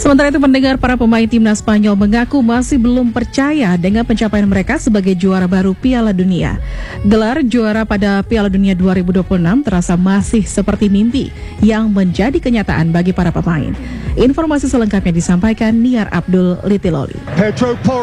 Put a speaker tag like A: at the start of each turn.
A: Sementara itu pendengar, para pemain timnas Spanyol mengaku masih belum percaya dengan pencapaian mereka sebagai juara baru Piala Dunia. Gelar juara pada Piala Dunia 2026 terasa masih seperti mimpi yang menjadi kenyataan bagi para pemain. Informasi selengkapnya disampaikan Niar Abdul Litiloli.